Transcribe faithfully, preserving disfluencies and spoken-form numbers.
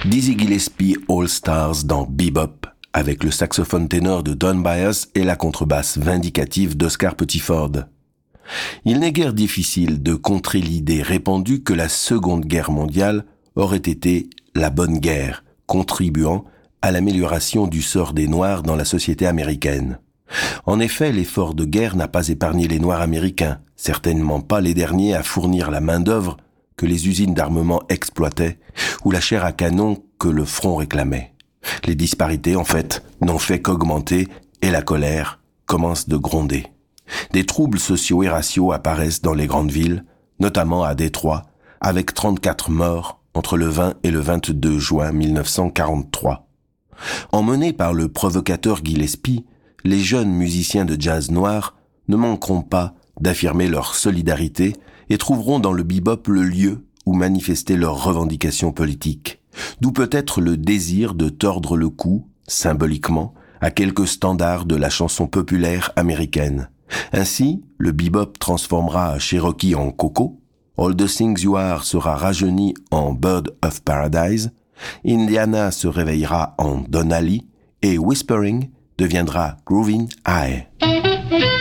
Dizzy Gillespie All Stars dans Bebop, avec le saxophone ténor de Don Byas et la contrebasse vindicative d'Oscar Pettiford. Il n'est guère difficile de contrer l'idée répandue que la Seconde Guerre mondiale aurait été la bonne guerre, contribuant à l'amélioration du sort des Noirs dans la société américaine. En effet, l'effort de guerre n'a pas épargné les Noirs américains, certainement pas les derniers à fournir la main-d'œuvre que les usines d'armement exploitaient ou la chair à canon que le front réclamait. Les disparités, en fait, n'ont fait qu'augmenter et la colère commence de gronder. Des troubles sociaux et raciaux apparaissent dans les grandes villes, notamment à Détroit, avec trente-quatre morts entre le vingt et le vingt-deux juin mille neuf cent quarante-trois. Emmenés par le provocateur Gillespie, les jeunes musiciens de jazz noir ne manqueront pas d'affirmer leur solidarité et trouveront dans le bebop le lieu où manifester leurs revendications politiques, d'où peut-être le désir de tordre le cou, symboliquement, à quelques standards de la chanson populaire américaine. Ainsi, le bebop transformera Cherokee en Coco, All the Things You Are sera rajeuni en Bird of Paradise, Indiana se réveillera en Don Ali et Whispering deviendra Groovin' High.